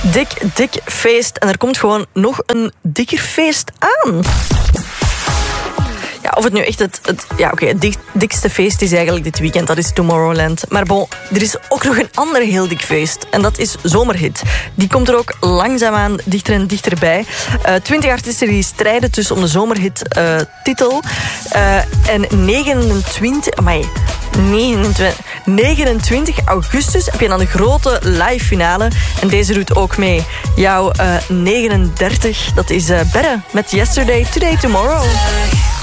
dik feest. En er komt gewoon nog een dikker feest aan. Ja, of het nu echt het dikste feest is eigenlijk dit weekend, dat is Tomorrowland. Maar bon, er is ook nog een ander heel dik feest. En dat is Zomerhit. Die komt er ook langzaamaan dichter en dichterbij. 20 artiesten die strijden dus om de Zomerhit-titel. En 29 augustus heb je dan de grote live finale. En deze doet ook mee. Jouw 39, dat is Berre met Yesterday, Today, Tomorrow.